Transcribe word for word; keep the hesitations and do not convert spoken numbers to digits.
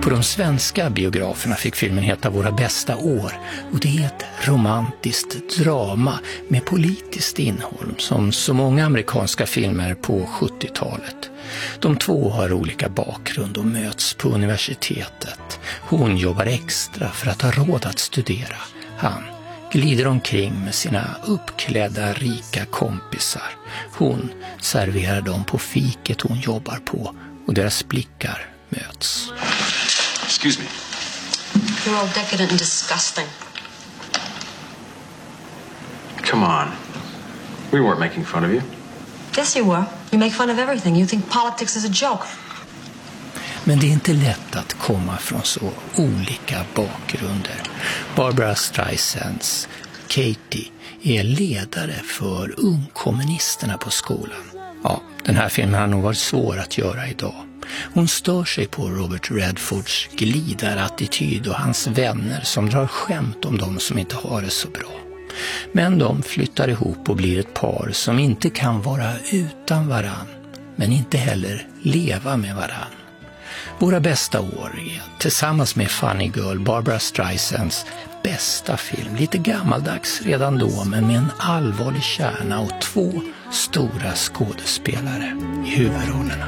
På de svenska biograferna fick filmen heta Våra bästa år, och det är ett romantiskt drama med politiskt innehåll som så många amerikanska filmer på sjuttiotalet. De två har olika bakgrund och möts på universitetet. Hon jobbar extra för att ha råd att studera. Han glider omkring med sina uppklädda rika kompisar. Hon serverar dem på fiket hon jobbar på, och deras blickar möts. Excuse me. You're all decadent and disgusting. Come on. We weren't making fun of you. Yes, you were. You make fun of everything. You think politics is a joke. Men det är inte lätt att komma från så olika bakgrunder. Barbara Streisands Katie är ledare för ungkommunisterna på skolan. Ja, den här filmen har nog varit svår att göra idag. Hon stör sig på Robert Redfords glidarattityd och hans vänner som drar skämt om dem som inte har det så bra. Men de flyttar ihop och blir ett par som inte kan vara utan varann, men inte heller leva med varann. Våra bästa år är tillsammans med Funny Girl Barbara Streisands bästa film. Lite gammaldags redan då, men med en allvarlig kärna och två stora skådespelare i huvudrollerna.